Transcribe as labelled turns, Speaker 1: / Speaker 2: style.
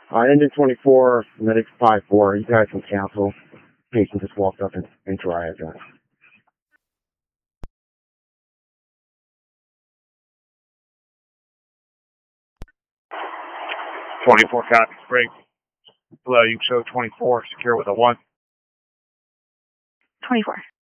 Speaker 1: Engine 24, medic 5-4. You guys can cancel. Patient just walked up and dry again.
Speaker 2: 24 copy, break. Below you show 24, secure with a 1.
Speaker 3: 24.